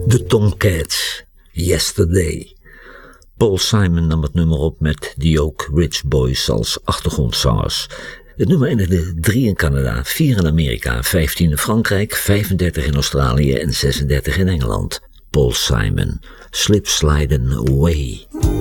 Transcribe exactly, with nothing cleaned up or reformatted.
De Tomcats, Yesterday. Paul Simon nam het nummer op met The Oak Ridge Boys als achtergrondzangers. Het nummer eindigde drie in Canada, vier in Amerika, vijftien in Frankrijk, vijfendertig in Australië en zesendertig in Engeland. Paul Simon, Slip Slidin' Away.